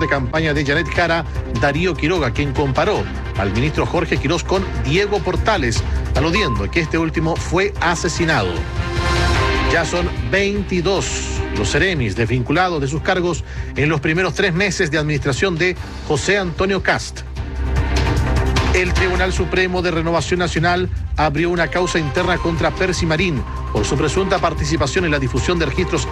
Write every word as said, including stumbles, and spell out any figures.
de campaña de Janet Jara, Darío Quiroga, quien comparó al ministro Jorge Quirós con Diego Portales, aludiendo que este último fue asesinado. Ya son veintidós los seremis desvinculados de sus cargos en los primeros tres meses de administración de José Antonio Kast. El Tribunal Supremo de Renovación Nacional abrió una causa interna contra Percy Marín por su presunta participación en la difusión de registros